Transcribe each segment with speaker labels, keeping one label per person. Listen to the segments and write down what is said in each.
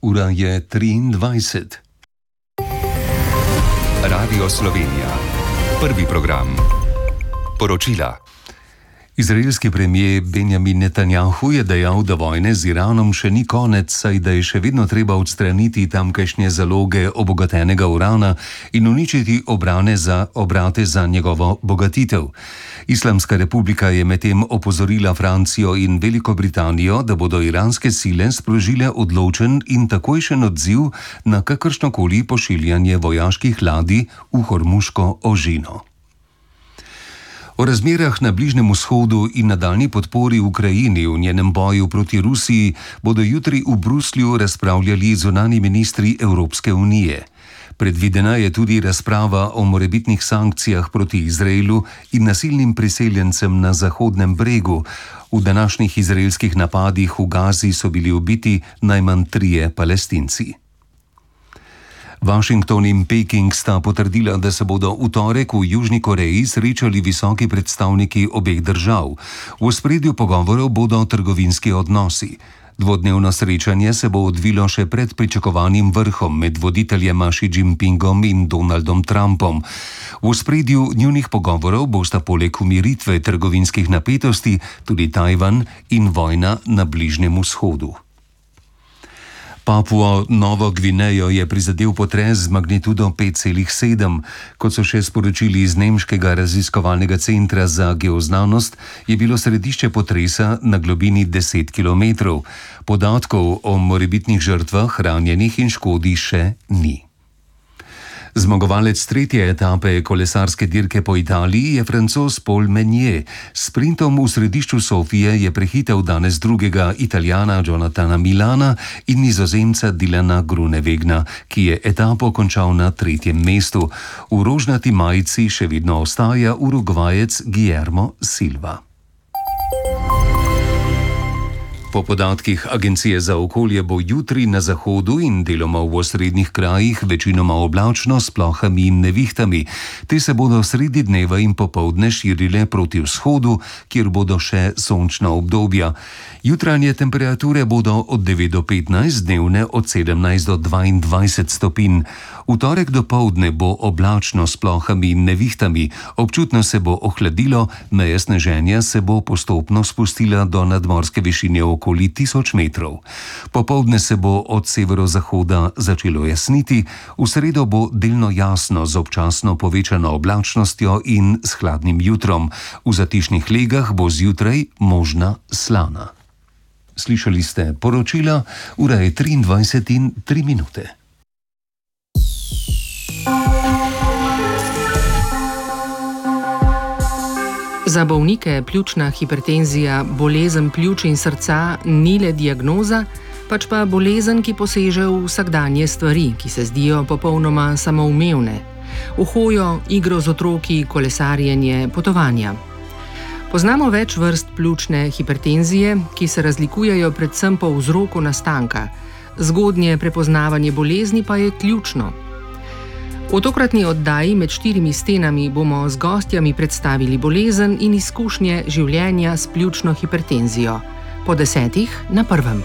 Speaker 1: Ura je 23.
Speaker 2: Radio Slovenija. Prvi program. Poročila.
Speaker 1: Izraelski premijer Benjamin Netanjahu je dejal, da vojne z Iranom še ni konec, saj da je še vedno treba odstraniti tamkajšnje zaloge obogatenega urana in uničiti obrate za njegovo bogatitev. Islamska republika je medtem opozorila Francijo in Veliko Britanijo, da bodo iranske sile sprožile odločen in takojšen odziv na kakršnokoli pošiljanje vojaških ladij v Hormuško ožino. O razmerah na Bližnjem vzhodu in nadaljnji podpori Ukrajini v njenem boju proti Rusiji bodo jutri v Bruslju razpravljali zunanji ministri Evropske unije. Predvidena je tudi razprava o morebitnih sankcijah proti Izraelu in nasilnim priseljencem na Zahodnem bregu. V današnjih izraelskih napadih v Gazi so bili ubiti najmanj 3 Palestinci. Washington in Peking sta potrdila, da se bodo v torek v Južni Koreji srečali visoki predstavniki obeh držav. V ospredju pogovorov bodo trgovinski odnosi. Dvodnevno srečanje se bo odvilo še pred pričakovanim vrhom med voditeljema Xi Jinpingom in Donaldom Trumpom. V ospredju njunih pogovorov bosta poleg umiritve trgovinskih napetosti tudi Tajvan in vojna na Bližnjem vzhodu. Papuo Novo Gvinejo je prizadel potres z magnitudo 5,7. Kot so še sporočili iz Nemškega raziskovalnega centra za geoznanost, je bilo središče potresa na globini 10 km. Podatkov o morebitnih žrtvah, ranjenih in škodi še ni. Zmagovalec 3. etape kolesarske dirke po Italiji je Francoz Paul Meunier. S sprintom v središču Sofije je prehitel danes drugega Italijana Jonathana Milana in Nizozemca Dylana Groenewegna, ki je etapo končal na 3. mestu. V rožnati majici še vedno ostaja Urugvajec Guillermo Silva. Po podatkih Agencije za okolje bo jutri na zahodu in deloma v osrednjih krajih večinoma oblačno s plohami in nevihtami. Te se bodo sredi dneva in popoldne širile proti vzhodu, kjer bodo še sončna obdobja. Jutranje temperature bodo od 9 do 15, dnevne od 17 do 22 stopinj. V torek dopoldne bo oblačno s plohami in nevihtami, občutno se bo ohladilo, meja sneženja se bo postopno spustila do nadmorske višine okoli 1000 metrov. Popoldne se bo od severozahoda začelo jasniti, v sredo bo delno jasno z občasno povečano oblačnostjo in s hladnim jutrom. V zatišnih legah bo zjutraj možna slana. Slišali ste poročila, ura je 23 in 3 minute.
Speaker 3: Za bolnike pljučna hipertenzija, bolezen pljuč in srca ni le diagnoza, pač pa bolezen, ki poseže v vsakdanje stvari, ki se zdijo popolnoma samoumevne. V hojo, igro z otroki, kolesarjenje, potovanja. Poznamo več vrst pljučne hipertenzije, ki se razlikujejo predvsem po vzroku nastanka. Zgodnje prepoznavanje bolezni pa je ključno. V tokratni oddaji Med 4 stenami bomo z gostjami predstavili bolezen in izkušnje življenja s pljučno hipertenzijo. Po 10 na prvem.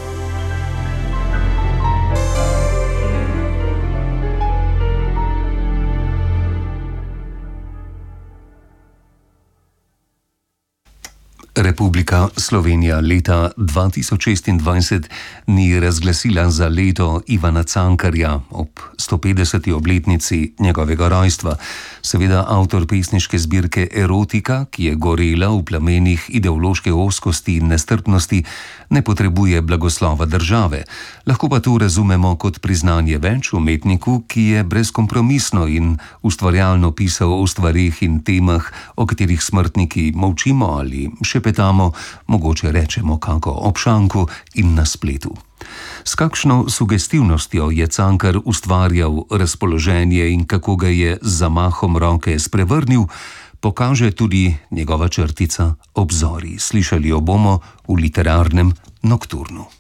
Speaker 1: Republika Slovenija leta 2026 ni razglasila za leto Ivana Cankarja ob 150. obletnici njegovega rojstva. Seveda avtor pesniške zbirke Erotika, ki je gorela v plamenih ideološke ozkosti in nestrpnosti, ne potrebuje blagoslova države. Lahko pa to razumemo kot priznanje več umetniku, ki je brezkompromisno in ustvarjalno pisal o stvarih in temah, o katerih smrtniki molčimo ali šepetamo, mogoče rečemo kako ob šanku in na spletu. S kakšno sugestivnostjo je Cankar ustvarjal razpoloženje in kako ga je z zamahom roke sprevrnil, pokaže tudi njegova črtica Obzori. Slišali jo bomo v literarnem nokturnu.